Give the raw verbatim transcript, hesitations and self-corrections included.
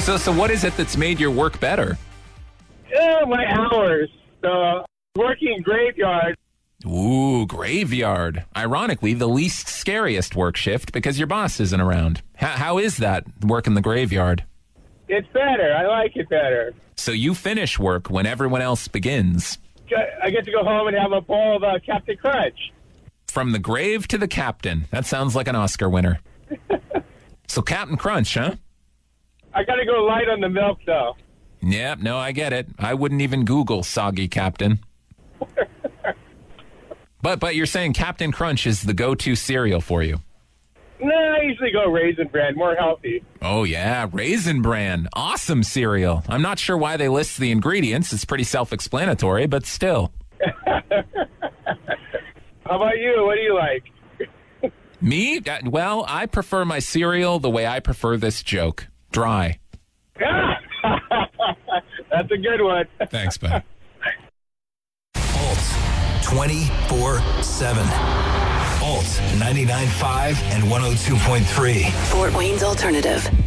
So, so what is it that's made your work better? Yeah, my hours. So, working graveyard. Ooh, graveyard. Ironically, the least scariest work shift because your boss isn't around. How, how is that, work in the graveyard? It's better. I like it better. So you finish work when everyone else begins. I get to go home and have a bowl of uh, Captain Crunch. From the grave to the captain. That sounds like an Oscar winner. So Captain Crunch, huh? I got to go light on the milk, though. Yep, no, I get it. I wouldn't even Google soggy captain. but but you're saying Captain Crunch is the go-to cereal for you? No, I usually go Raisin Bran, more healthy. Oh, yeah, Raisin Bran. Awesome cereal. I'm not sure why they list the ingredients. It's pretty self-explanatory, but still. How about you? What do you like? Me? Uh, well, I prefer my cereal the way I prefer this joke. Dry. That's a good one. Thanks, bud. Alt twenty-four seven. Alt ninety-nine point five and one oh two point three. Fort Wayne's Alternative.